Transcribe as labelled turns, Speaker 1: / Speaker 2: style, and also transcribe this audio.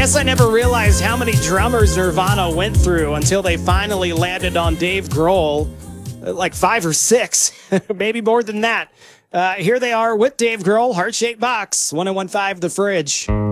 Speaker 1: guess I never realized how many drummers Nirvana went through until they finally landed on Dave Grohl. Like 5 or 6, maybe more than that. Here they are with Dave Grohl, Heart Shaped Box, 101.5 The Fridge.